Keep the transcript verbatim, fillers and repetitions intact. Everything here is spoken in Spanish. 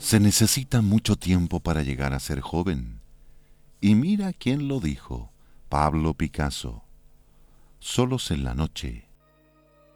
Se necesita mucho tiempo para llegar a ser joven. Y mira quién lo dijo, Pablo Picasso. Solos en la noche,